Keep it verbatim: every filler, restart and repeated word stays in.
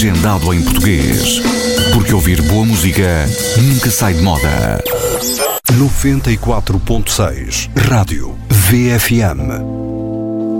legendado em português. Porque ouvir boa música nunca sai de moda. noventa e quatro ponto seis Rádio V F M.